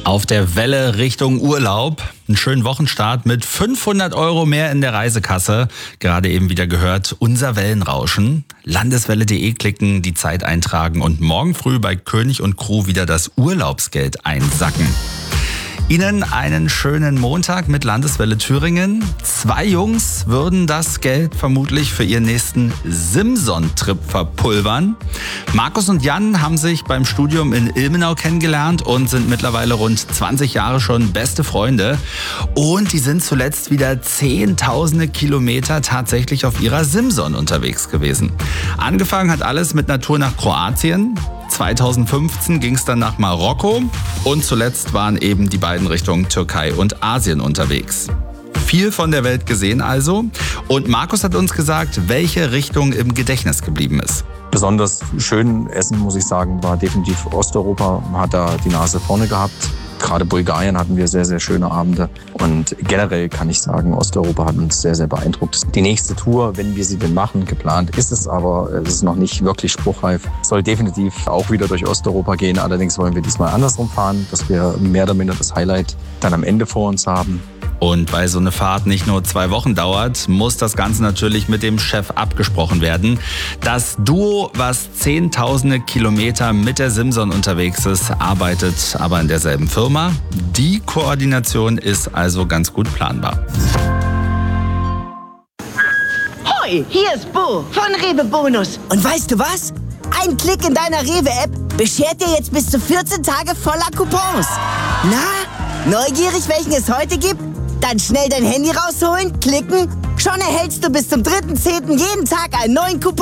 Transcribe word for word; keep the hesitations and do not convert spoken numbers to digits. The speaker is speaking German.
Auf der Welle Richtung Urlaub. Einen schönen Wochenstart mit fünfhundert Euro mehr in der Reisekasse. Gerade eben wieder gehört, unser Wellenrauschen. Landeswelle punkt de klicken, die Zeit eintragen und morgen früh bei König und Crew wieder das Urlaubsgeld einsacken. Ihnen einen schönen Montag mit Landeswelle Thüringen. Zwei Jungs würden das Geld vermutlich für ihren nächsten Simson-Trip verpulvern. Markus und Jan haben sich beim Studium in Ilmenau kennengelernt und sind mittlerweile rund zwanzig Jahre schon beste Freunde. Und die sind zuletzt wieder zehntausende Kilometer tatsächlich auf ihrer Simson unterwegs gewesen. Angefangen hat alles mit einer Tour nach Kroatien. zweitausendfünfzehn ging es dann nach Marokko und zuletzt waren eben die beiden Richtungen Türkei und Asien unterwegs. Viel von der Welt gesehen also. Und Markus hat uns gesagt, welche Richtung im Gedächtnis geblieben ist. Besonders schön Essen, muss ich sagen, war definitiv Osteuropa. Man hat da die Nase vorne gehabt. Gerade Bulgarien hatten wir sehr, sehr schöne Abende. Und generell kann ich sagen, Osteuropa hat uns sehr, sehr beeindruckt. Die nächste Tour, wenn wir sie denn machen, geplant ist es, aber es ist noch nicht wirklich spruchreif. Soll definitiv auch wieder durch Osteuropa gehen. Allerdings wollen wir diesmal andersrum fahren, dass wir mehr oder minder das Highlight dann am Ende vor uns haben. Und weil so eine Fahrt nicht nur zwei Wochen dauert, muss das Ganze natürlich mit dem Chef abgesprochen werden. Das Duo, was zehntausende Kilometer mit der Simson unterwegs ist, arbeitet aber in derselben Firma. Die Koordination ist also ganz gut planbar. Hoi, hier ist Bo von Rewe Bonus. Und weißt du was? Ein Klick in deiner Rewe-App beschert dir jetzt bis zu vierzehn Tage voller Coupons. Na, neugierig, welchen es heute gibt? Dann schnell dein Handy rausholen, klicken. Schon erhältst du bis zum dritten zehnten jeden Tag einen neuen Coupon.